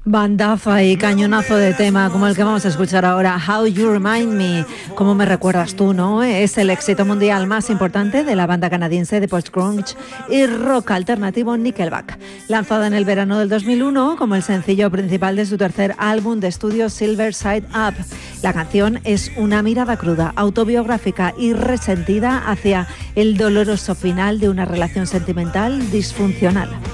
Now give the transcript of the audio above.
Bandaza y cañonazo de tema como el que vamos a escuchar ahora, How You Remind Me, cómo me recuerdas tú, ¿no? Es el éxito mundial más importante de la banda canadiense de post-grunge y rock alternativo Nickelback, lanzada en el verano del 2001 como el sencillo principal de su tercer álbum de estudio Silver Side Up. La canción es una mirada cruda, autobiográfica y resentida hacia el doloroso final de una relación sentimental disfuncional.